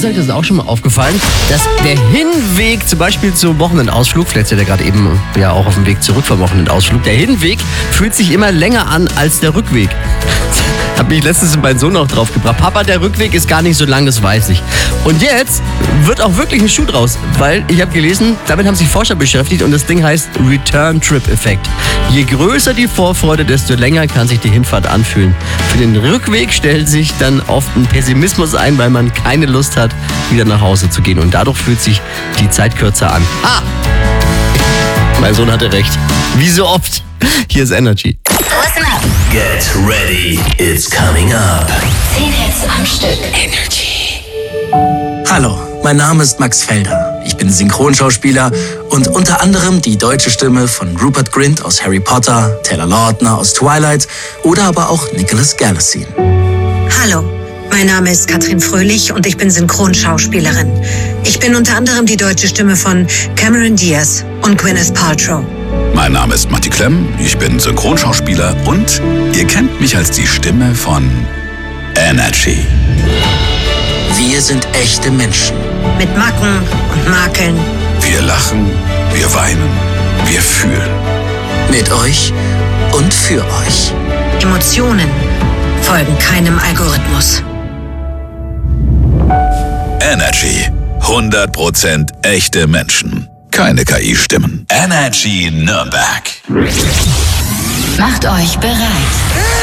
Ist euch das auch schon mal aufgefallen, dass der Hinweg zum Beispiel zum Wochenendausflug, vielleicht seid ihr gerade eben ja auch auf dem Weg zurück vom Wochenendausflug, der Hinweg fühlt sich immer länger an als der Rückweg. Hab mich letztens mit meinem Sohn auch drauf gebracht. Papa, der Rückweg ist gar nicht so lang, das weiß ich. Und jetzt wird auch wirklich ein Schuh draus, weil ich habe gelesen, damit haben sich Forscher beschäftigt und das Ding heißt Return-Trip-Effekt. Je größer die Vorfreude, desto länger kann sich die Hinfahrt anfühlen. Für den Rückweg stellt sich dann oft ein Pessimismus ein, weil man keine Lust hat, wieder nach Hause zu gehen. Und dadurch fühlt sich die Zeit kürzer an. Ah! Mein Sohn hatte recht. Wie so oft. Hier ist Energy. Listen up. Get ready, it's coming up. 10 Hits am Stück. Energy. Hallo, mein Name ist Max Felder. Ich bin Synchronschauspieler und unter anderem die deutsche Stimme von Rupert Grint aus Harry Potter, Taylor Lautner aus Twilight oder aber auch Nicholas Galitzine. Hallo, mein Name ist Katrin Fröhlich und ich bin Synchronschauspielerin. Ich bin unter anderem die deutsche Stimme von Cameron Diaz und Gwyneth Paltrow. Mein Name ist Matti Klemm, ich bin Synchronschauspieler und ihr kennt mich als die Stimme von Energy. Wir sind echte Menschen. Mit Macken und Makeln. Wir lachen, wir weinen, wir fühlen. Mit euch und für euch. Emotionen folgen keinem Algorithmus. Energy. 100% echte Menschen. Keine KI-Stimmen. Energy Nürnberg. Macht euch bereit.